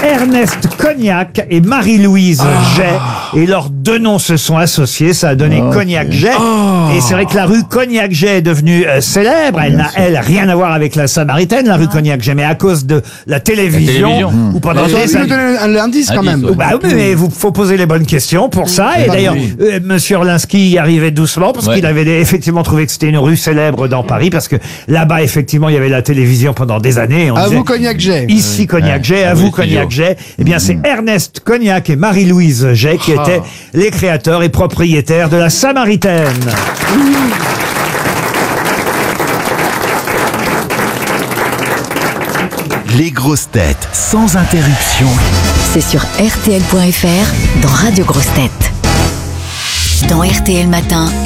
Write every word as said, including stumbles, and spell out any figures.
Ernest Cognac et Marie-Louise Ah. Jay. Et leurs deux noms se sont associés, ça a donné Okay. Cognac-Jay. Oh. Et c'est vrai que la rue Cognac-Jay est devenue euh, célèbre. Elle n'a, elle, rien à voir avec la Samaritaine, la rue Cognac-Jay, mais à cause de la télévision, télévision. ou pendant Vous auriez des pu nous années. donner un indice quand Indice, même. ouais. Bah oui, mais vous faut poser les bonnes questions pour ça. Et Bah d'ailleurs, oui. euh, Monsieur Orlinski y arrivait doucement parce Ouais. qu'il avait effectivement trouvé que c'était une rue célèbre dans Paris parce que là-bas, effectivement, il y avait la télévision pendant des années. Et on À disait, vous, Cognac-Jay. Ici Cognac-Jay, Ouais. à À vous vous, studio. Cognac-Jay. Eh bien, c'est Ernest Cognac et Marie-Louise Jay qui étaient les créateurs et propriétaires de la Samaritaine. Les grosses têtes sans interruption. C'est sur R T L point F R dans Radio Grosses Têtes. Dans R T L Matin,